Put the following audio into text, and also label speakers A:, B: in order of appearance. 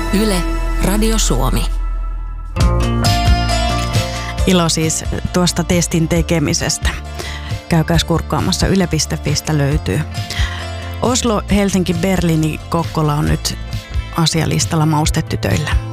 A: Yle, Radio Suomi.
B: Ilo siis tuosta testin tekemisestä. Käykääs kurkkaamassa yle.fistä löytyy. Oslo, Helsinki, Berliini, Kokkola on nyt asialistalla maustetytöillä.